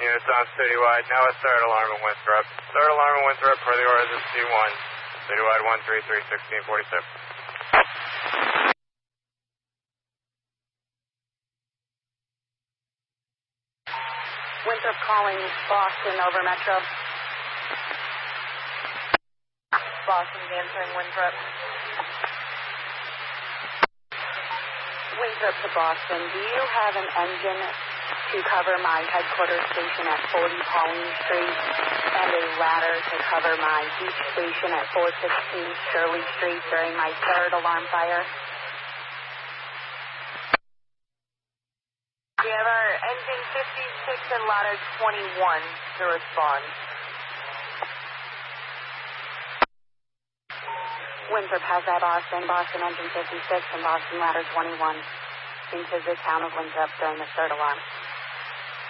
Units on citywide, now a third alarm in Winthrop. Third alarm in Winthrop per the orders of C1. Citywide 133-1646. Winthrop calling Boston over Metro. Boston answering Winthrop. Winthrop to Boston. Do you have an engine to cover my headquarters station at 40 Pauline Street and a ladder to cover my beach station at 416 Shirley Street during my third alarm fire? We have our engine 56 and ladder 21 to respond. Winthrop has that Boston engine 56 and Boston ladder 21 into the town of Winthrop during the third alarm.